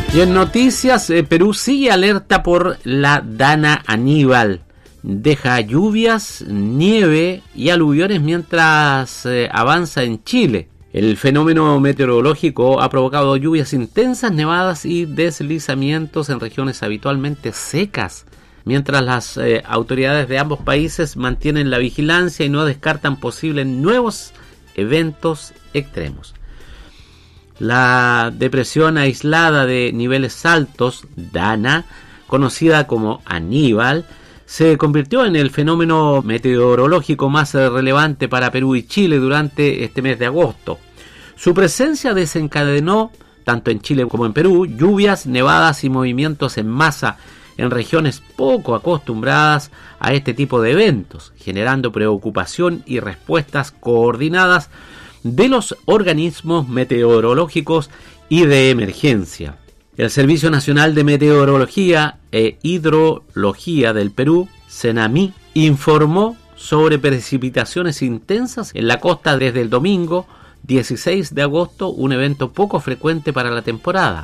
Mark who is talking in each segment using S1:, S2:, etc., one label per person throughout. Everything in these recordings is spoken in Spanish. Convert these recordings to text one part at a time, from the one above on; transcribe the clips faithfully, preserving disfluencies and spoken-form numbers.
S1: Y en noticias, eh, Perú sigue alerta por la Dana Aníbal. Deja lluvias, nieve y aluviones mientras eh, avanza en Chile. El fenómeno meteorológico ha provocado lluvias intensas, nevadas y deslizamientos en regiones habitualmente secas, mientras las eh, autoridades de ambos países mantienen la vigilancia y no descartan posibles nuevos eventos extremos. La depresión aislada de niveles altos, Dana, conocida como Aníbal, se convirtió en el fenómeno meteorológico más relevante para Perú y Chile durante este mes de agosto. Su presencia desencadenó, tanto en Chile como en Perú, lluvias, nevadas y movimientos en masa en regiones poco acostumbradas a este tipo de eventos, generando preocupación y respuestas coordinadas de los organismos meteorológicos y de emergencia. El Servicio Nacional de Meteorología e Hidrología del Perú, CENAMI, informó sobre precipitaciones intensas en la costa desde el domingo dieciséis de agosto, un evento poco frecuente para la temporada.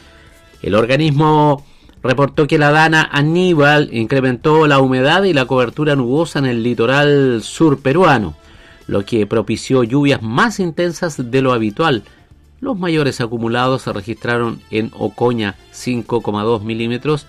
S1: El organismo reportó que la Dana Aníbal incrementó la humedad y la cobertura nubosa en el litoral sur peruano, lo que propició lluvias más intensas de lo habitual. Los mayores acumulados se registraron en Ocoña, cinco coma dos milímetros,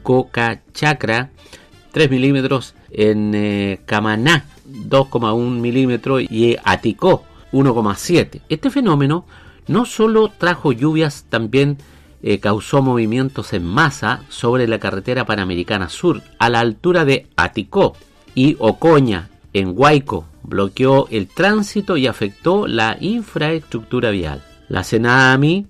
S1: Cocachacra, tres milímetros, en eh, Camaná, dos coma uno milímetros y Aticó, uno coma siete. Este fenómeno no solo trajo lluvias, también eh, causó movimientos en masa sobre la carretera Panamericana Sur, a la altura de Aticó, y Ocoña, en Huayco, bloqueó el tránsito y afectó la infraestructura vial. La CENAMI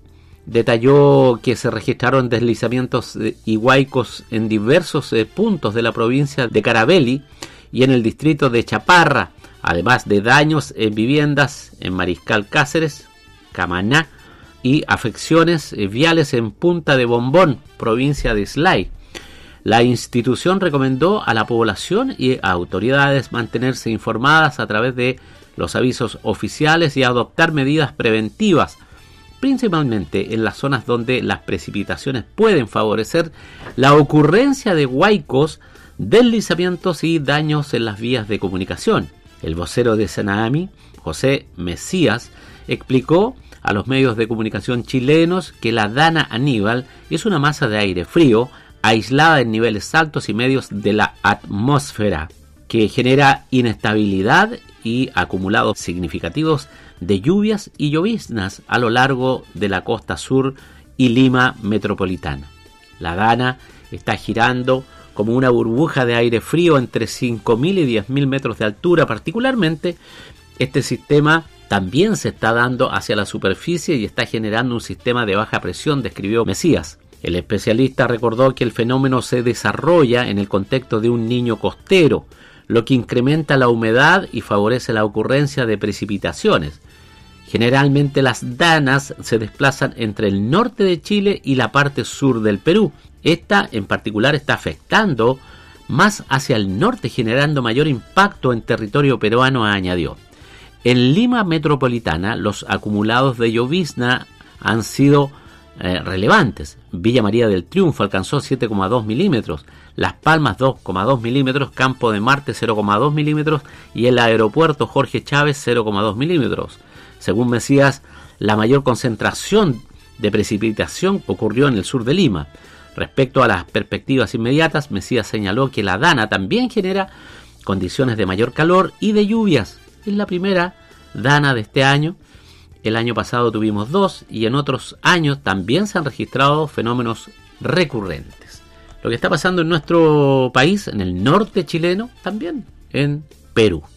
S1: detalló que se registraron deslizamientos y huaicos en diversos eh, puntos de la provincia de Carabelli y en el distrito de Chaparra, además de daños en viviendas en Mariscal Cáceres, Camaná, y afecciones eh, viales en Punta de Bombón, provincia de Islay. La institución recomendó a la población y a autoridades mantenerse informadas a través de los avisos oficiales y adoptar medidas preventivas, principalmente en las zonas donde las precipitaciones pueden favorecer la ocurrencia de huaicos, deslizamientos y daños en las vías de comunicación. El vocero de CENAMI, José Mesías, explicó a los medios de comunicación chilenos que la Dana Aníbal es una masa de aire frío aislada en niveles altos y medios de la atmósfera, que genera inestabilidad y acumulados significativos de lluvias y lloviznas a lo largo de la costa sur y Lima metropolitana. La Dana está girando como una burbuja de aire frío entre cinco mil y diez mil metros de altura. Particularmente, este sistema también se está dando hacia la superficie y está generando un sistema de baja presión, describió Mesías. El especialista recordó que el fenómeno se desarrolla en el contexto de un niño costero, lo que incrementa la humedad y favorece la ocurrencia de precipitaciones. Generalmente las danas se desplazan entre el norte de Chile y la parte sur del Perú. Esta en particular está afectando más hacia el norte, generando mayor impacto en territorio peruano, añadió. En Lima metropolitana los acumulados de llovizna han sido Eh, relevantes. Villa María del Triunfo alcanzó siete coma dos milímetros, Las Palmas dos coma dos milímetros, Campo de Marte cero coma dos milímetros y el aeropuerto Jorge Chávez cero coma dos milímetros. Según Mesías, la mayor concentración de precipitación ocurrió en el sur de Lima. Respecto a las perspectivas inmediatas, Mesías señaló que la Dana también genera condiciones de mayor calor y de lluvias. Es la primera Dana de este año. El año pasado tuvimos dos y en otros años también se han registrado fenómenos recurrentes. Lo que está pasando en nuestro país, en el norte chileno, también en Perú.